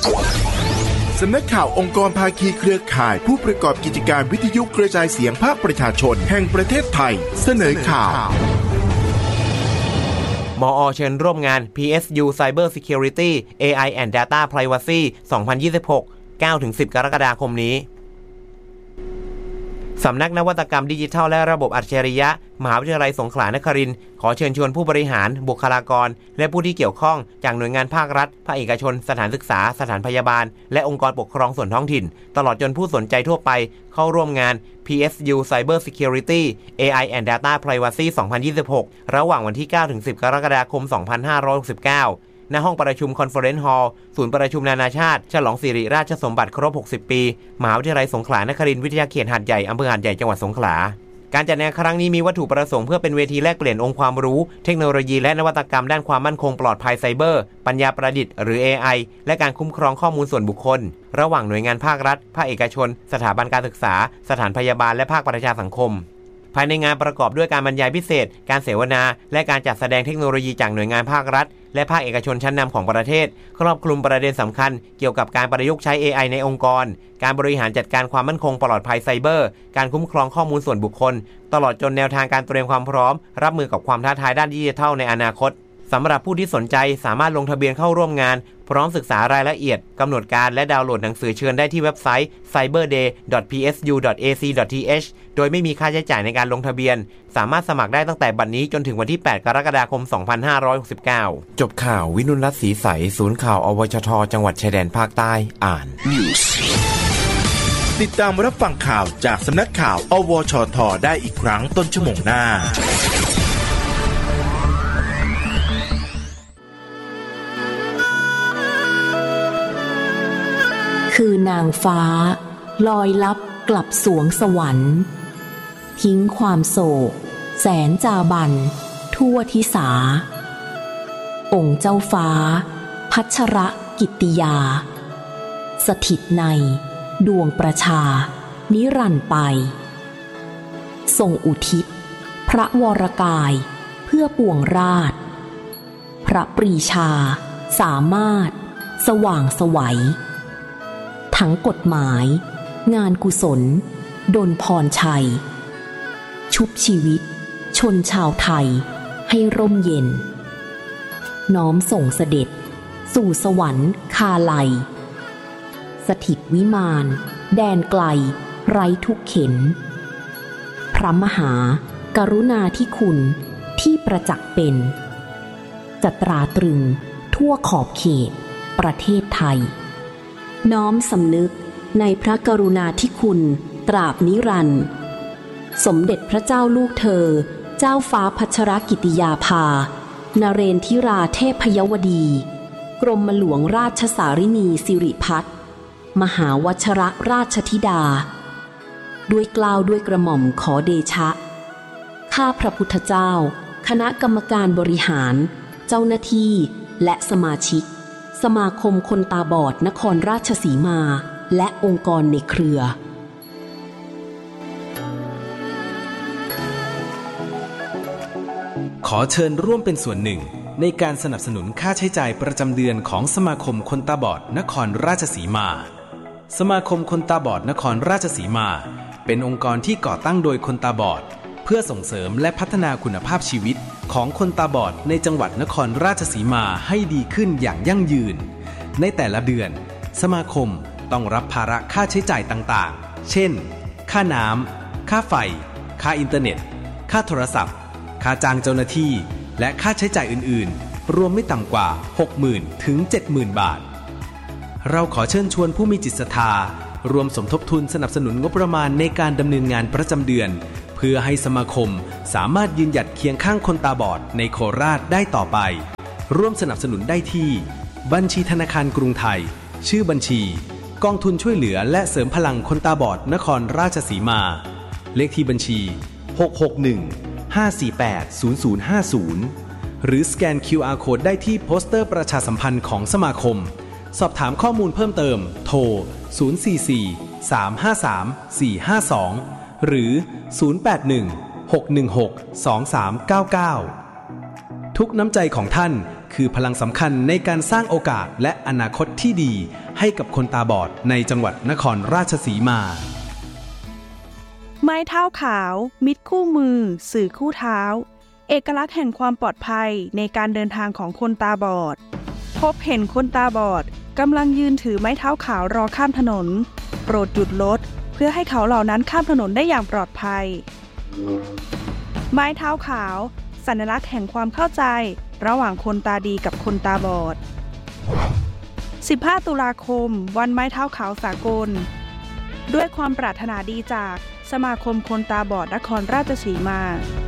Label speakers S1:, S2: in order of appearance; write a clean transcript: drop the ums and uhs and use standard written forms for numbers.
S1: สำนักข่าวองค์กรภาคีเครือข่ายผู้ประกอบกิจการวิทยุกระจายเสียงภาคประชาชนแห่งประเทศไทยเสนอข่าว
S2: มอ.เชิญร่วมงาน PSU Cyber Security AI and Data Privacy 2026 9-10 กรกฎาคมนี้สำนักนวัตกรรมดิจิทัลและระบบอัจฉริยะมหาวิทยาลัยสงขลานครินทร์ขอเชิญชวนผู้บริหารบุคลากรและผู้ที่เกี่ยวข้องจากหน่วยงานภาครัฐภาคเอกชนสถานศึกษาสถานพยาบาลและองค์กรปกครองส่วนท้องถิ่นตลอดจนผู้สนใจทั่วไปเข้าร่วมงาน PSU Cyber Security AI and Data Privacy 2026 ระหว่างวันที่ 9-10 กรกฎาคม 2569ณห้องประชุมคอนเฟอเรนซ์ฮอลล์ศูนย์ประชุมนานาชาติฉลองสิริราชสมบัติครบ60ปีมหาวิทยาลัยสงขลานครินทร์วิทยาเขตหาดใหญ่อำเภอหาดใหญ่จังหวัดสงขลาการจัดงานครั้งนี้มีวัตถุประสงค์เพื่อเป็นเวทีแลกเปลี่ยนองค์ความรู้เทคโนโลยีและนวัตกรรมด้านความมั่นคงปลอดภัยไซเบอร์ปัญญาประดิษฐ์หรือ AI และการคุ้มครองข้อมูลส่วนบุคคลระหว่างหน่วยงานภาครัฐภาคเอกชนสถาบันการศึกษาสถานพยาบาลและภาคประชาสังคมภายในงานประกอบด้วยการบรรยายพิเศษการเสวนาและการจัดแสดงเทคโนโลยีจากหน่วยงานภาครัฐและภาคเอกชนชั้นนำของประเทศครอบคลุมประเด็นสำคัญเกี่ยวกับการประยุกต์ใช้ AI ในองค์กรการบริหารจัดการความมั่นคงปลอดภัยไซเบอร์การคุ้มครองข้อมูลส่วนบุคคลตลอดจนแนวทางการเตรียมความพร้อมรับมือกับความท้าทายด้านดิจิทัลในอนาคตสำหรับผู้ที่สนใจสามารถลงทะเบียนเข้าร่วมงานพร้อมศึกษารายละเอียดกำหนดการและดาวน์โหลดหนังสือเชิญได้ที่เว็บไซต์ cyberday.psu.ac.th โดยไม่มีค่าใช้จ่ายในการลงทะเบียนสามารถสมัครได้ตั้งแต่บัดนี้จนถึงวันที่ 8 กรกฎาคม 2569จบข่าววินุรัตน์ศรีใสศูนย์ข่าวอวชทจังหวัดชายแดนภาคใต้อ่าน
S1: News ติดตามรับฟังข่าวจากสำนักข่าวอวชทได้อีกครั้งต้นชั่วโมงหน้า
S3: คือนางฟ้าลอยลับกลับสวงสวรรค์ทิ้งความโศกแสนจาบันทั่วทิสาองค์เจ้าฟ้าพัชรกิตติยาสถิตในดวงประชานิรันดร์ไปทรงอุทิศพระวรกายเพื่อปวงราชพระปรีชาสามารถสว่างไสวทั้งกฎหมายงานกุศลดลพรชัยชุบชีวิตชนชาวไทยให้ร่มเย็นน้อมส่งเสด็จสู่สวรรค์คาไลสถิตวิมานแดนไกลไร้ทุกเข็ญพระมหากรุณาธิคุณที่ประจักษ์เป็นจะตราตรึงทั่วขอบเขตประเทศไทยน้อมสำนึกในพระกรุณาธิคุณตราบนิรันดร์สมเด็จพระเจ้าลูกเธอเจ้าฟ้าพัชรกิติยาภานเรนทิราเทพยวดีกรมหลวงราชสารินีสิริพัฒน์มหาวชรราชธิดาด้วยเกล้าด้วยกระหม่อมขอเดชะข้าพระพุทธเจ้าคณะกรรมการบริหารเจ้าหน้าที่และสมาชิกสมาคมคนตาบอดนครราชสีมาและองค์กรในเครือ
S4: ขอเชิญร่วมเป็นส่วนหนึ่งในการสนับสนุนค่าใช้จ่ายประจำเดือนของสมาคมคนตาบอดนครราชสีมาสมาคมคนตาบอดนครราชสีมาเป็นองค์กรที่ก่อตั้งโดยคนตาบอดเพื่อส่งเสริมและพัฒนาคุณภาพชีวิตของคนตาบอดในจังหวัดนครราชสีมาให้ดีขึ้นอย่างยั่งยืนในแต่ละเดือนสมาคมต้องรับภาระค่าใช้จ่ายต่างๆเช่นค่าน้ำค่าไฟค่าอินเทอร์เน็ตค่าโทรศัพท์ค่าจ้างเจ้าหน้าที่และค่าใช้จ่ายอื่นๆรวมไม่ต่ำกว่า 60,000 ถึง 70,000 บาทเราขอเชิญชวนผู้มีจิตศรัทธารวมสมทบทุนสนับสนุนงบประมาณในการดำเนินงานประจำเดือนเพื่อให้สมาคมสามารถยืนหยัดเคียงข้างคนตาบอดในโคราชได้ต่อไปร่วมสนับสนุนได้ที่บัญชีธนาคารกรุงไทยชื่อบัญชีกองทุนช่วยเหลือและเสริมพลังคนตาบอดนครราชสีมาเลขที่บัญชี661-548-0050หรือสแกน QR Code ได้ที่โปสเตอร์ประชาสัมพันธ์ของสมาคมสอบถามข้อมูลเพิ่มเติมโทร044-353-452หรือ081-616-2399ทุกน้ำใจของท่านคือพลังสำคัญในการสร้างโอกาสและอนาคตที่ดีให้กับคนตาบอดในจังหวัดนครราชสีมา
S5: ไม้เท้าขาวมิตรคู่มือสื่อคู่เท้าเอกลักษณ์แห่งความปลอดภัยในการเดินทางของคนตาบอดพบเห็นคนตาบอดกำลังยืนถือไม้เท้าขาวรอข้ามถนนโปรดหยุดรถเพื่อให้เขาเหล่านั้นข้ามถนนได้อย่างปลอดภัยไม้เท้าขาวสัญลักษณ์แห่งความเข้าใจระหว่างคนตาดีกับคนตาบอด15 ตุลาคมวันไม้เท้าขาวสากลด้วยความปรารถนาดีจากสมาคมคนตาบอดนครราชสีมา